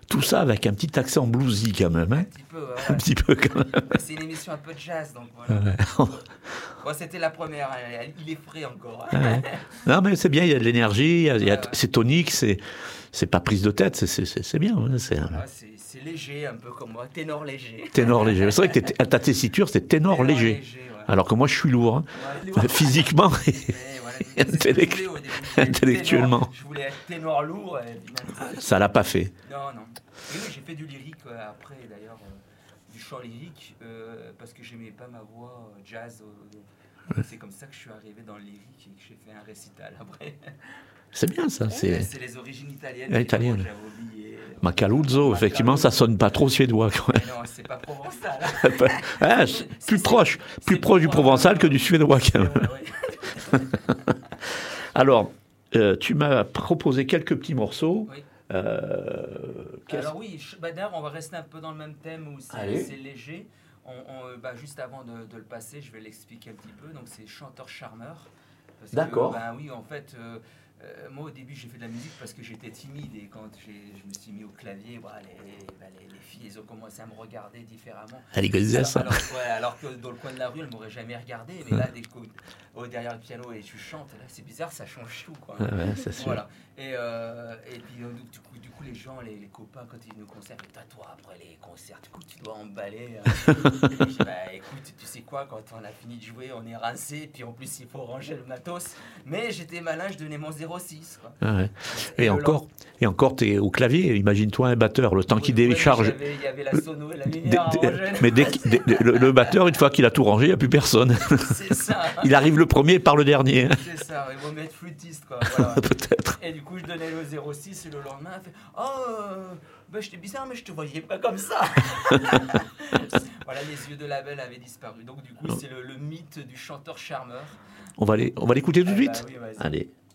Tout ça avec un petit accent bluesy quand même. Hein, Un petit peu, ouais. un petit peu quand même. C'est une émission un peu de jazz, donc voilà. Ouais. Bon, c'était la première, il est frais encore. Ouais. Non, mais c'est bien, il y a de l'énergie, Ouais. c'est tonique, c'est pas prise de tête, c'est bien. Hein, C'est léger, un peu comme moi, ténor léger. Ténor léger. C'est vrai que ta tessiture, c'est ténor léger. Ouais. Alors que moi, je suis lourd, hein, Ouais, physiquement et voilà, intellectuellement. Je voulais être ténor lourd. Et finalement, ça l'a pas fait. Non. Et oui, j'ai fait du lyrique après, d'ailleurs, du chant lyrique, parce que j'aimais pas ma voix jazz. C'est comme ça que je suis arrivé dans le lyrique et que j'ai fait un récital après. C'est bien ça. C'est les origines italiennes. Italienne. J'avais oublié. Macaluzzo, effectivement, ça sonne pas trop suédois. Quand même. Non, c'est pas provençal. Plus proche du provençal que du suédois quand même. Ouais. Alors, tu m'as proposé quelques petits morceaux. Oui. Alors oui, d'ailleurs, on va rester un peu dans le même thème où c'est léger. Juste avant de le passer, je vais l'expliquer un petit peu. Donc, c'est chanteur charmeur. D'accord. Oui, en fait, moi au début j'ai fait de la musique parce que j'étais timide et quand je me suis mis au clavier, les filles elles ont commencé à me regarder différemment. Alors que dans le coin de la rue, elles m'auraient jamais regardé. Mais là, derrière le piano et tu chantes, là c'est bizarre, ça change tout, quoi. Ouais, c'est sûr. Voilà. Et puis du coup les gens, les copains, quand ils nous concertent, toi après les concerts, tu dois emballer. Et je dis, écoute, tu sais quoi, quand on a fini de jouer, on est rincé, puis en plus il faut ranger le matos. Mais j'étais malin, je donnais mon 0,6. Quoi. Ah ouais. Et encore, t'es au clavier. Imagine-toi un batteur, le temps qu'il décharge. Il y avait la sono et la lumière à ranger. Mais le batteur, une fois qu'il a tout rangé, il n'y a plus personne. C'est ça. Il arrive le premier et part le dernier. C'est ça, il va mettre flûtiste, quoi. Voilà. Peut-être. Et du coup, je donnais le 06 et le lendemain, elle fait j'étais bizarre, mais je te voyais pas comme ça. Voilà, les yeux de la belle avaient disparu. Donc, du coup, c'est le mythe du chanteur charmeur. On va l'écouter tout de suite. Oui, vas-y. Allez.